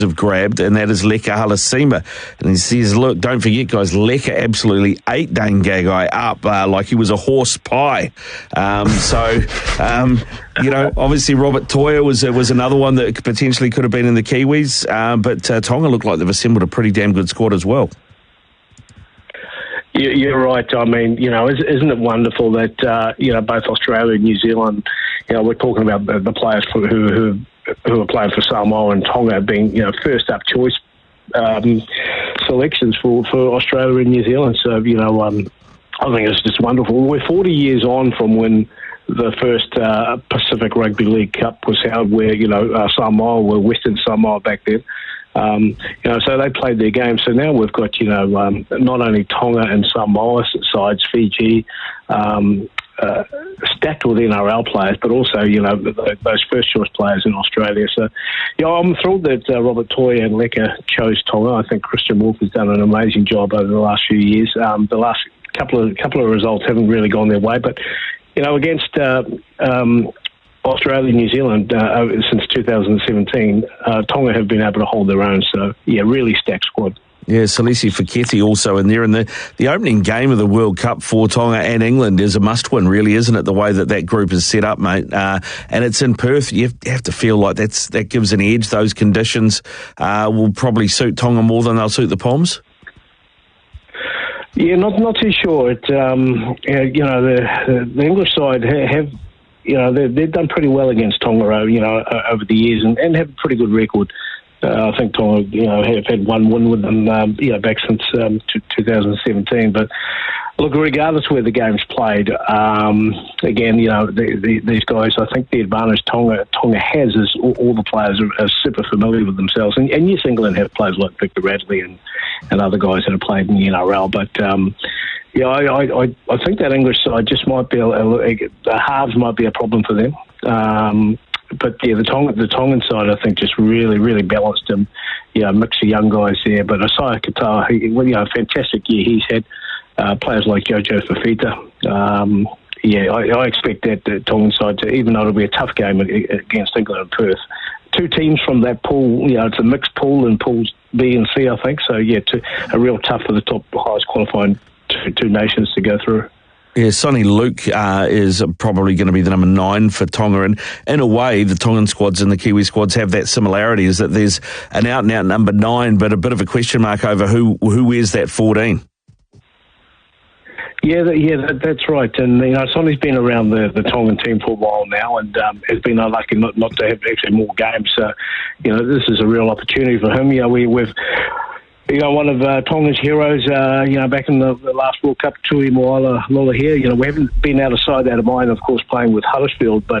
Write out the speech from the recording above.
have grabbed, and that is Leka Halasima. And he says, look, don't forget, guys, Leka absolutely ate Dane Gagai up like he was a horse pie. Obviously Robert Toia was another one that potentially could have been in the Kiwis, but Tonga looked like they've assembled a pretty damn good squad as well. You're right. I mean, isn't it wonderful that, both Australia and New Zealand, we're talking about the players who are playing for Samoa and Tonga being, first up choice selections for Australia and New Zealand. So, I think it's just wonderful. We're 40 years on from when the first Pacific Rugby League Cup was held, where, Samoa were Western Samoa back then. So they played their game. So now we've got, not only Tonga and Samoa sides, Fiji, stacked with NRL players, but also, those first choice players in Australia. So, I'm thrilled that Robert Toia and Leka chose Tonga. I think Christian Wolf has done an amazing job over the last few years. The last couple of results haven't really gone their way, but, against Australia and New Zealand since 2017, Tonga have been able to hold their own. So, really stacked squad. Yeah, Salesi Feketi also in there. And the opening game of the World Cup for Tonga and England is a must-win, really, isn't it, the way that group is set up, mate? And it's in Perth. You have to feel like that gives an edge. Those conditions will probably suit Tonga more than they'll suit the Poms. Yeah, not too sure. The English side have, they've done pretty well against Tonga, over the years and have a pretty good record. I think Tonga, have had one win with them, back since 2017. But look, regardless where the game's played, again, these guys, I think the advantage Tonga has is all the players are super familiar with themselves. And yes, England have players like Victor Radley and other guys that have played in the NRL. But I think that English side just might be the halves might be a problem for them. But the Tongan side, I think, just really, really balanced him. Mix of young guys there. But Isaiah Katoa, a fantastic year he's had. Players like Jojo Fafita. I expect that the Tongan side to, even though it'll be a tough game against England and Perth. Two teams from that pool, it's a mixed pool in pools B and C, I think. So, a real tough for the top highest qualifying two nations to go through. Yeah, Sonny Luke is probably going to be the number 9 for Tonga. And in a way, the Tongan squads and the Kiwi squads have that similarity, is that there's an out-and-out number 9, but a bit of a question mark over who wears that 14. Yeah, that's right. And, Sonny's been around the Tongan team for a while now and has been unlucky not to have actually more games. So, this is a real opportunity for him. We've... one of Tonga's heroes, back in the last World Cup, Tui Moala Lola here. We haven't been out of sight, out of mind, of course, playing with Huddersfield, but